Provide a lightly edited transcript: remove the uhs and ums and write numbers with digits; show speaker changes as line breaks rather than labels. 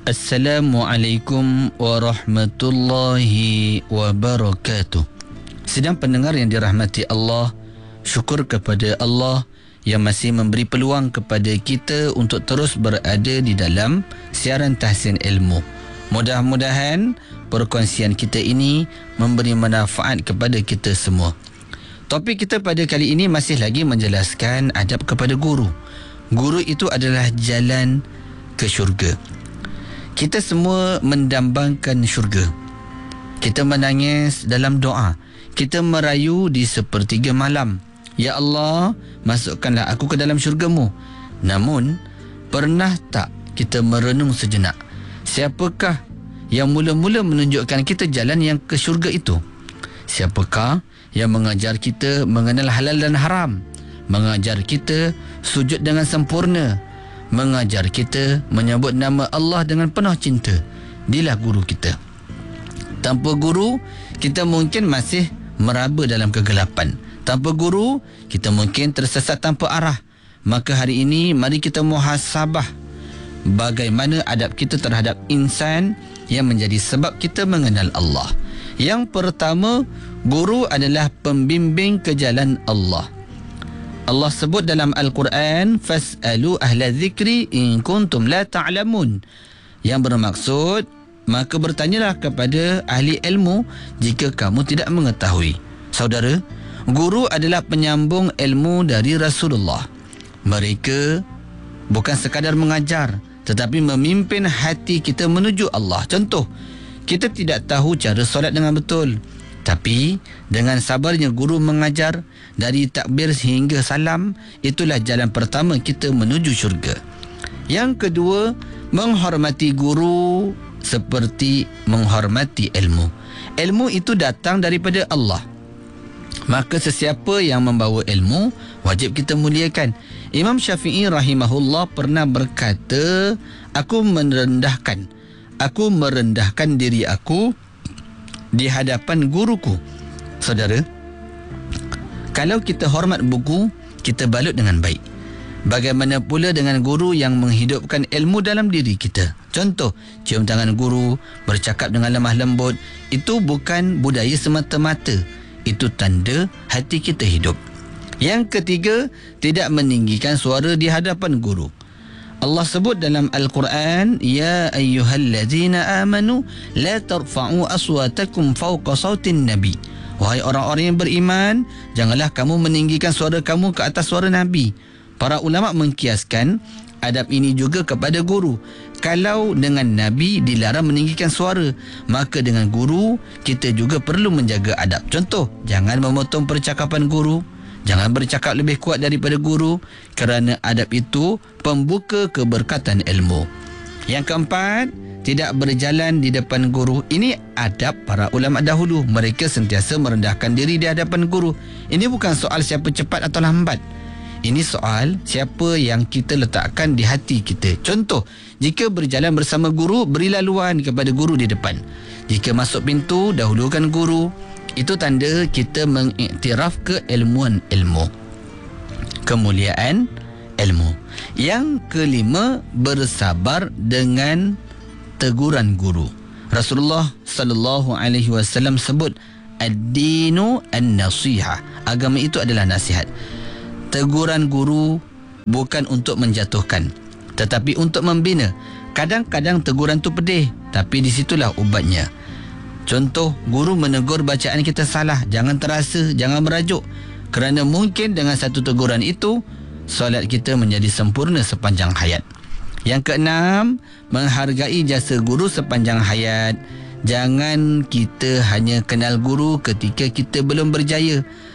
Assalamualaikum warahmatullahi wabarakatuh. Sedang pendengar yang dirahmati Allah, syukur kepada Allah yang masih memberi peluang kepada kita untuk terus berada di dalam siaran Tahsin Ilmu. Mudah-mudahan perkongsian kita ini memberi manfaat kepada kita semua. Topik kita pada kali ini masih lagi menjelaskan adab kepada guru. Guru itu adalah jalan ke syurga. Kita semua mendambangkan syurga. Kita menangis dalam doa. Kita merayu di sepertiga malam. Ya Allah, masukkanlah aku ke dalam syurga-Mu. Namun, pernah tak kita merenung sejenak? Siapakah yang mula-mula menunjukkan kita jalan yang ke syurga itu? Siapakah yang mengajar kita mengenal halal dan haram? Mengajar kita sujud dengan sempurna? Mengajar kita menyebut nama Allah dengan penuh cinta? Dialah guru kita. Tanpa guru, kita mungkin masih meraba dalam kegelapan. Tanpa guru, kita mungkin tersesat tanpa arah. Maka hari ini, mari kita muhasabah bagaimana adab kita terhadap insan yang menjadi sebab kita mengenal Allah. Yang pertama, guru adalah pembimbing ke jalan Allah. Allah sebut dalam Al-Quran, fas'alu ahla zikri in kuntum la ta'lamun. Yang bermaksud, maka bertanyalah kepada ahli ilmu jika kamu tidak mengetahui. Saudara, guru adalah penyambung ilmu dari Rasulullah. Mereka bukan sekadar mengajar, tetapi memimpin hati kita menuju Allah. Contoh, kita tidak tahu cara solat dengan betul, tapi dengan sabarnya guru mengajar dari takbir sehingga salam, itulah jalan pertama kita menuju syurga. Yang kedua, menghormati guru seperti menghormati ilmu. Ilmu itu datang daripada Allah. Maka sesiapa yang membawa ilmu, wajib kita muliakan. Imam Syafi'i rahimahullah pernah berkata, aku merendahkan diri aku di hadapan guruku. Saudara, kalau kita hormat buku, kita balut dengan baik. Bagaimana pula dengan guru yang menghidupkan ilmu dalam diri kita? Contoh, cium tangan guru, bercakap dengan lemah lembut. Itu bukan budaya semata-mata. Itu tanda hati kita hidup. Yang ketiga, tidak meninggikan suara di hadapan guru. Allah sebut dalam Al-Quran, ya ayyuhallazina amanu la tarfa'u aswatakum fawqa sautin nabi. Wahai orang-orang yang beriman, janganlah kamu meninggikan suara kamu ke atas suara Nabi. Para ulama mengkiaskan adab ini juga kepada guru. Kalau dengan Nabi dilarang meninggikan suara, maka dengan guru kita juga perlu menjaga adab. Contoh, jangan memotong percakapan guru. Jangan bercakap lebih kuat daripada guru, kerana adab itu pembuka keberkatan ilmu. Yang keempat, tidak berjalan di depan guru. Ini adab para ulama dahulu. Mereka sentiasa merendahkan diri di hadapan guru. Ini bukan soal siapa cepat atau lambat. Ini soal siapa yang kita letakkan di hati kita. Contoh, jika berjalan bersama guru, beri laluan kepada guru di depan. Jika masuk pintu, dahulukan guru. Itu tanda kita mengiktiraf keilmuan ilmu. Kemuliaan ilmu. Yang kelima, bersabar dengan teguran guru. Rasulullah sallallahu alaihi wasallam sebut, ad-dinu an-nasihah. Agama itu adalah nasihat. Teguran guru bukan untuk menjatuhkan, tetapi untuk membina. Kadang-kadang teguran tu pedih, tapi di situlah ubatnya. Contoh, guru menegur bacaan kita salah. Jangan terasa, jangan merajuk. Kerana mungkin dengan satu teguran itu, solat kita menjadi sempurna sepanjang hayat. Yang keenam, menghargai jasa guru sepanjang hayat. Jangan kita hanya kenal guru ketika kita belum berjaya.